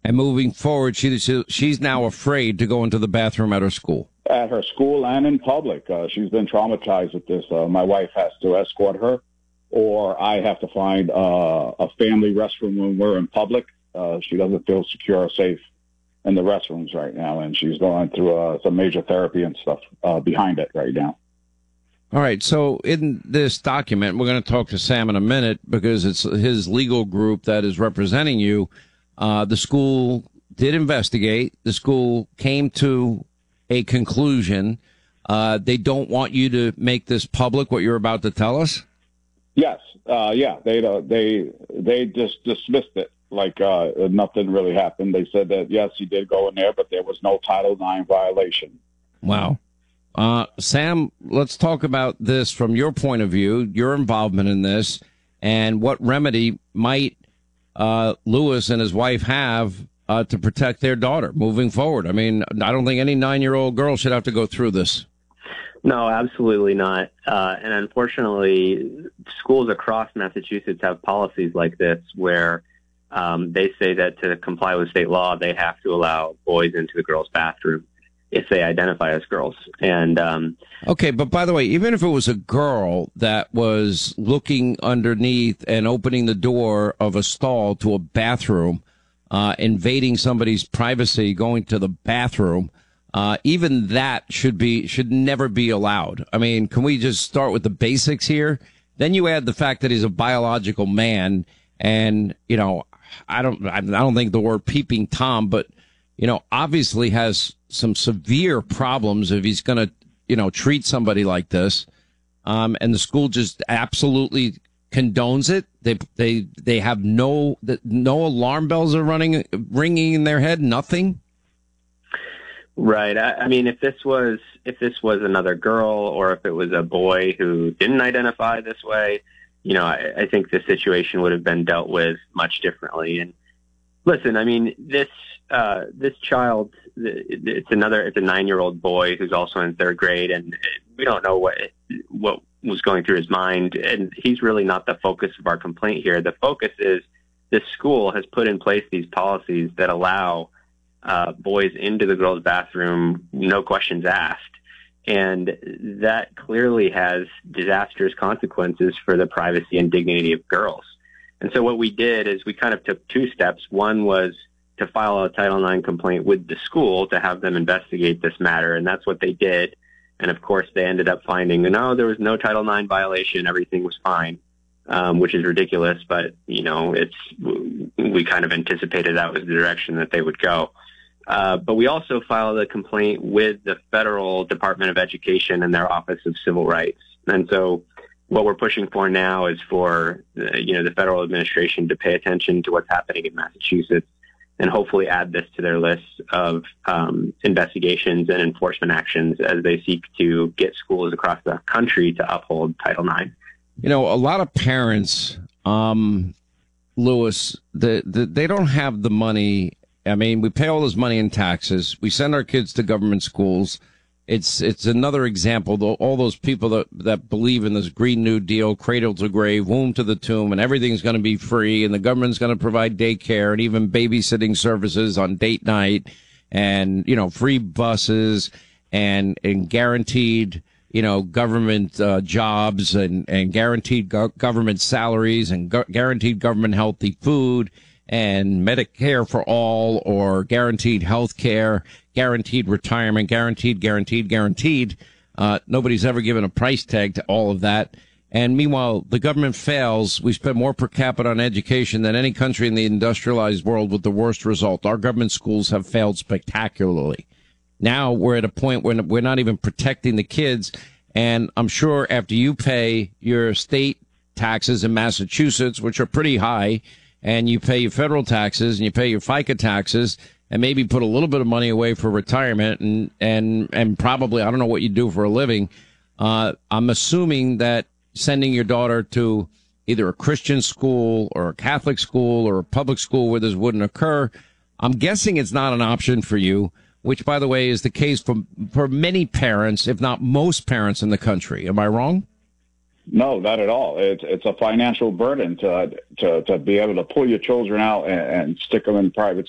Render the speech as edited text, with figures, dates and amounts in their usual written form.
And moving forward, she's now afraid to go into the bathroom at her school. At her school and in public. She's been traumatized with this. My wife has to escort her, or I have to find a family restroom when we're in public. She doesn't feel secure or safe in the restrooms right now, and she's going through some major therapy and stuff behind it right now. All right, so in this document, we're going to talk to Sam in a minute because it's his legal group that is representing you. The school did investigate. The school came to a conclusion. They don't want you to make this public, what you're about to tell us? Yes. Yeah, they just dismissed it like nothing really happened. They said that, yes, he did go in there, but there was no Title IX violation. Wow. Sam, let's talk about this from your point of view, your involvement in this, and what remedy might Lewis and his wife have to protect their daughter moving forward. I mean, I don't think any 9-year-old girl should have to go through this. No, absolutely not. And unfortunately, schools across Massachusetts have policies like this where they say that to comply with state law, they have to allow boys into the girls' bathroom if they identify as girls. And okay, but by the way, even if it was a girl that was looking underneath and opening the door of a stall to a bathroom, invading somebody's privacy, going to the bathroom, even that should never be allowed. I mean, can we just start with the basics here? Then you add the fact that he's a biological man, and you know, I don't think the word peeping Tom, but you know, obviously has some severe problems if he's going to, you know, treat somebody like this. And the school just absolutely condones it. They have no alarm bells are ringing in their head. Nothing. Right. I mean, if this was another girl or if it was a boy who didn't identify this way, you know, I think the situation would have been dealt with much differently. And listen, I mean, this child, it's a 9-year-old boy who's also in 3rd grade, and we don't know what was going through his mind. And he's really not the focus of our complaint here. The focus is this school has put in place these policies that allow boys into the girls' bathroom, no questions asked. And that clearly has disastrous consequences for the privacy and dignity of girls. And so what we did is we kind of took 2 steps. One was to file a Title IX complaint with the school to have them investigate this matter, and that's what they did. And, of course, they ended up finding, no, there was no Title IX violation. Everything was fine, which is ridiculous. But, you know, we kind of anticipated that was the direction that they would go. But we also filed a complaint with the Federal Department of Education and their Office of Civil Rights. And so what we're pushing for now is for, the federal administration to pay attention to what's happening in Massachusetts and hopefully add this to their list of investigations and enforcement actions as they seek to get schools across the country to uphold Title IX. You know, a lot of parents, Lewis, they don't have the money. I mean, we pay all this money in taxes. We send our kids to government schools. It's another example, though, all those people that believe in this Green New Deal, cradle to grave, womb to the tomb, and everything's going to be free, and the government's going to provide daycare and even babysitting services on date night, and, you know, free buses and guaranteed, you know, government jobs and guaranteed government salaries and guaranteed government healthy food and Medicare for all, or guaranteed health care, guaranteed retirement, guaranteed. Nobody's ever given a price tag to all of that. And meanwhile, the government fails. We spend more per capita on education than any country in the industrialized world, with the worst result. Our government schools have failed spectacularly. Now we're at a point where we're not even protecting the kids. And I'm sure after you pay your state taxes in Massachusetts, which are pretty high, and you pay your federal taxes and you pay your FICA taxes and maybe put a little bit of money away for retirement and probably, I don't know what you do for a living. I'm assuming that sending your daughter to either a Christian school or a Catholic school or a public school where this wouldn't occur, I'm guessing it's not an option for you, which, by the way, is the case for many parents, if not most parents in the country. Am I wrong? No, not at all. It's a financial burden to be able to pull your children out and stick them in private